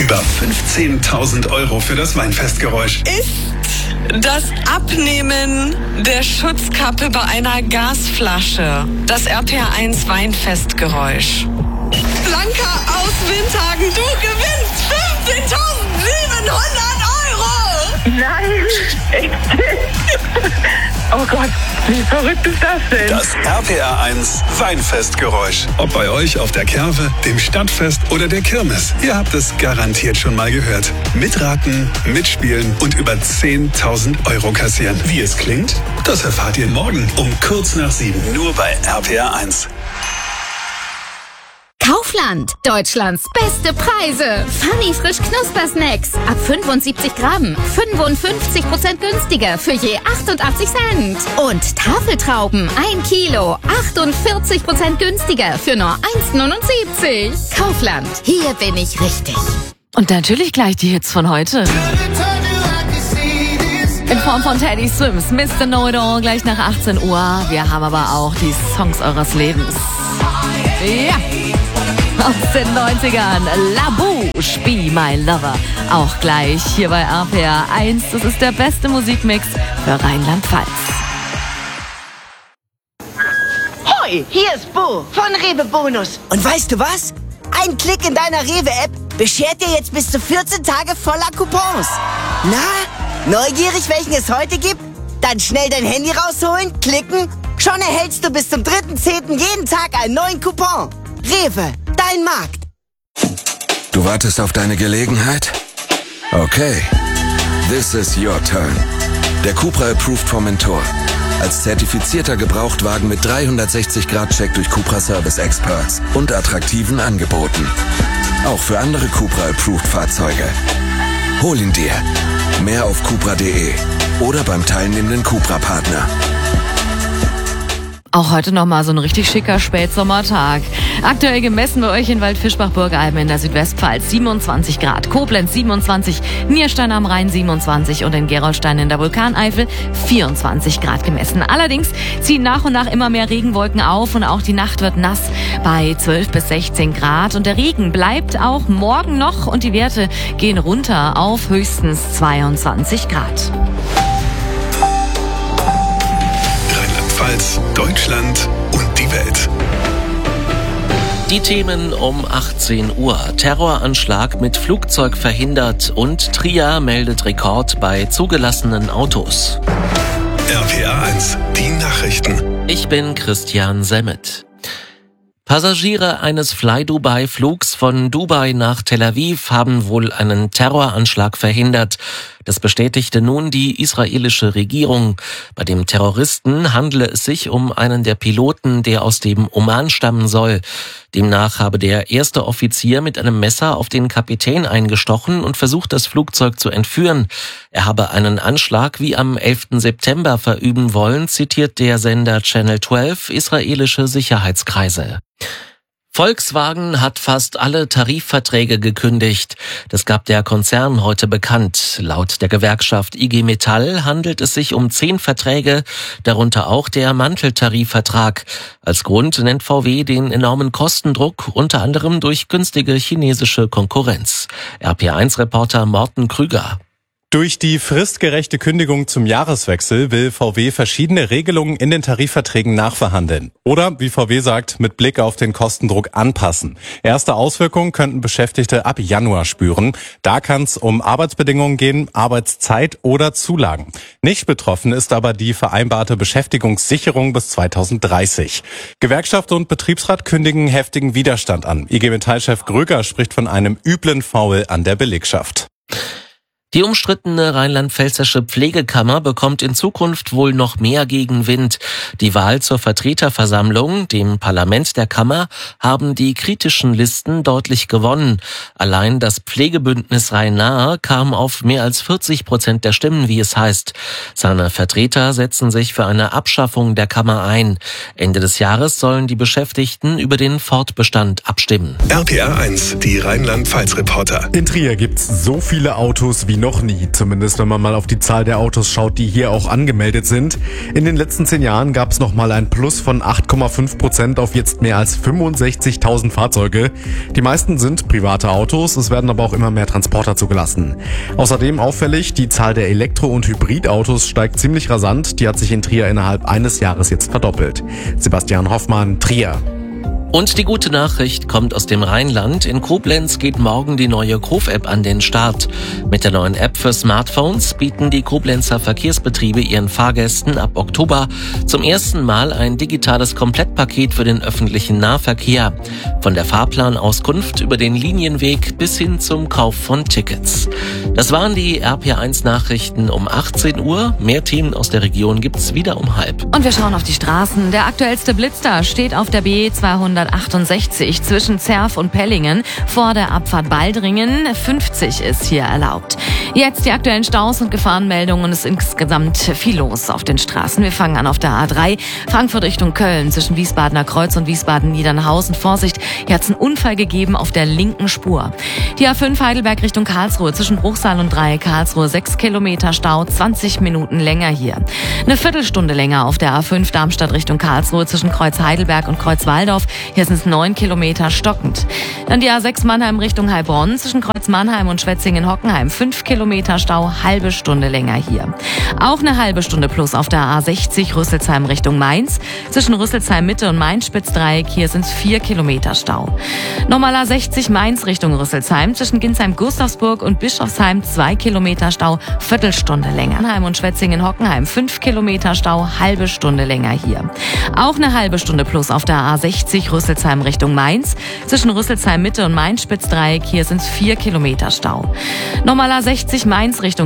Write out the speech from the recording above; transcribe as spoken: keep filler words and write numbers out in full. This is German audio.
Über fünfzehntausend Euro für das Weinfestgeräusch. Ist das Abnehmen der Schutzkappe bei einer Gasflasche das R P R eins Weinfestgeräusch? Blanca aus Windhagen, du gewinnst fünfzehntausendsiebenhundert Euro! Nein, echt? Oh Gott, wie verrückt ist das denn? Das R P R eins Weinfestgeräusch. Ob bei euch auf der Kerve, dem Stadtfest oder der Kirmes. Ihr habt es garantiert schon mal gehört. Mitraten, mitspielen und über zehntausend Euro kassieren. Wie es klingt? Das erfahrt ihr morgen um kurz nach sieben. Nur bei R P R eins. Kaufland. Deutschlands beste Preise. Funny frisch Knuspersnacks. Ab fünfundsiebzig Gramm. fünfundfünfzig Prozent günstiger für je achtundachtzig Cent. Und Tafeltrauben. ein Kilo. achtundvierzig Prozent günstiger für nur eins neunundsiebzig. Kaufland. Hier bin ich richtig. Und natürlich gleich die Hits von heute. In Form von Teddy Swims, Mister Know-It-All, gleich nach achtzehn Uhr. Wir haben aber auch die Songs eures Lebens. Ja. Aus den neunzigern, La Bouche, Be My Lover. Auch gleich hier bei R P R eins. Das ist der beste Musikmix für Rheinland-Pfalz. Hoi, hier ist Bo von Rewe Bonus. Und weißt du was? Ein Klick in deiner Rewe-App beschert dir jetzt bis zu vierzehn Tage voller Coupons. Na, neugierig, welchen es heute gibt? Dann schnell dein Handy rausholen, klicken. Schon erhältst du bis zum dritten zehnten jeden Tag einen neuen Coupon. Rewe, dein Markt. Du wartest auf deine Gelegenheit? Okay. This is your turn. Der Cupra Approved Formentor. Als zertifizierter Gebrauchtwagen mit dreihundertsechzig Grad Check durch Cupra Service Experts und attraktiven Angeboten. Auch für andere Cupra Approved Fahrzeuge. Hol ihn dir. Mehr auf cupra punkt de oder beim teilnehmenden Cupra-Partner. Auch heute nochmal so ein richtig schicker Spätsommertag. Aktuell gemessen bei euch in Waldfischbach-Burgalben in der Südwestpfalz siebenundzwanzig Grad, Koblenz siebenundzwanzig, Nierstein am Rhein siebenundzwanzig und in Gerolstein in der Vulkaneifel vierundzwanzig Grad gemessen. Allerdings ziehen nach und nach immer mehr Regenwolken auf und auch die Nacht wird nass bei zwölf bis sechzehn Grad. Und der Regen bleibt auch morgen noch und die Werte gehen runter auf höchstens zweiundzwanzig Grad. Rheinland-Pfalz, Deutschland und die Welt. Die Themen um achtzehn Uhr. Terroranschlag mit Flugzeug verhindert und Trier meldet Rekord bei zugelassenen Autos. R P R eins, die Nachrichten. Ich bin Christian Semmet. Passagiere eines Fly-Dubai-Flugs von Dubai nach Tel Aviv haben wohl einen Terroranschlag verhindert. Das bestätigte nun die israelische Regierung. Bei dem Terroristen handele es sich um einen der Piloten, der aus dem Oman stammen soll. Demnach habe der erste Offizier mit einem Messer auf den Kapitän eingestochen und versucht, das Flugzeug zu entführen. Er habe einen Anschlag wie am elften September verüben wollen, zitiert der Sender Channel zwölf israelische Sicherheitskreise. Volkswagen hat fast alle Tarifverträge gekündigt. Das gab der Konzern heute bekannt. Laut der Gewerkschaft I G Metall handelt es sich um zehn Verträge, darunter auch der Manteltarifvertrag. Als Grund nennt V W den enormen Kostendruck, unter anderem durch günstige chinesische Konkurrenz. R P R eins Reporter Morten Krüger. Durch die fristgerechte Kündigung zum Jahreswechsel will V W verschiedene Regelungen in den Tarifverträgen nachverhandeln. Oder, wie V W sagt, mit Blick auf den Kostendruck anpassen. Erste Auswirkungen könnten Beschäftigte ab Januar spüren. Da kann es um Arbeitsbedingungen gehen, Arbeitszeit oder Zulagen. Nicht betroffen ist aber die vereinbarte Beschäftigungssicherung bis zweitausenddreißig. Gewerkschaft und Betriebsrat kündigen heftigen Widerstand an. I G Metall-Chef Gröger spricht von einem üblen Foul an der Belegschaft. Die umstrittene rheinland-pfälzische Pflegekammer bekommt in Zukunft wohl noch mehr Gegenwind. Die Wahl zur Vertreterversammlung, dem Parlament der Kammer, haben die kritischen Listen deutlich gewonnen. Allein das Pflegebündnis Rhein-Nahe kam auf mehr als vierzig Prozent der Stimmen, wie es heißt. Seine Vertreter setzen sich für eine Abschaffung der Kammer ein. Ende des Jahres sollen die Beschäftigten über den Fortbestand abstimmen. R P R eins, die Rheinland-Pfalz-Reporter. In Trier gibt's so viele Autos wie noch nie, zumindest wenn man mal auf die Zahl der Autos schaut, die hier auch angemeldet sind. In den letzten zehn Jahren gab es nochmal ein Plus von acht Komma fünf Prozent auf jetzt mehr als fünfundsechzigtausend Fahrzeuge. Die meisten sind private Autos, es werden aber auch immer mehr Transporter zugelassen. Außerdem auffällig, die Zahl der Elektro- und Hybridautos steigt ziemlich rasant. Die hat sich in Trier innerhalb eines Jahres jetzt verdoppelt. Sebastian Hoffmann, Trier. Und die gute Nachricht kommt aus dem Rheinland. In Koblenz geht morgen die neue Kruf-App an den Start. Mit der neuen App für Smartphones bieten die Koblenzer Verkehrsbetriebe ihren Fahrgästen ab Oktober zum ersten Mal ein digitales Komplettpaket für den öffentlichen Nahverkehr. Von der Fahrplanauskunft über den Linienweg bis hin zum Kauf von Tickets. Das waren die R P eins Nachrichten um achtzehn Uhr. Mehr Themen aus der Region gibt's wieder um halb. Und wir schauen auf die Straßen. Der aktuellste Blitz da steht auf der B E zweihundertachtundsechzig zwischen Zerf und Pellingen vor der Abfahrt Baldringen. fünfzig ist hier erlaubt. Jetzt die aktuellen Staus und Gefahrenmeldungen. Es ist insgesamt viel los auf den Straßen. Wir fangen an auf der A drei. Frankfurt Richtung Köln zwischen Wiesbadener Kreuz und Wiesbaden-Niedernhausen. Vorsicht, hier hat es einen Unfall gegeben auf der linken Spur. Die A fünf Heidelberg Richtung Karlsruhe zwischen Bruchsal und Dreieck Karlsruhe. sechs Kilometer Stau, zwanzig Minuten länger hier. Eine Viertelstunde länger auf der A fünf Darmstadt Richtung Karlsruhe zwischen Kreuz Heidelberg und Kreuz Waldorf. Hier sind es neun Kilometer stockend. Dann die A sechs Mannheim Richtung Heilbronn zwischen Kreuz Mannheim und Schwetzingen-Hockenheim. fünf Kilometer Stau, halbe Stunde länger hier. Auch eine halbe Stunde plus auf der A sechzig Rüsselsheim Richtung Mainz. Zwischen Rüsselsheim Mitte und Mainz-Spitzdreieck. Hier sind es vier Kilometer Stau. Nochmal A sechzig Mainz Richtung Rüsselsheim. Zwischen Ginsheim-Gustavsburg und Bischofsheim zwei Kilometer Stau, Viertelstunde länger. Mannheim und Schwetzingen-Hockenheim fünf Kilometer Stau, halbe Stunde länger hier. Auch eine halbe Stunde plus auf der A sechzig Rüsselsheim Richtung Mainz. Zwischen Rüsselsheim Mitte und Mainz-Spitzdreieck. Hier sind es vier Kilometer Stau. Nochmal A sechzig Mainz Richtung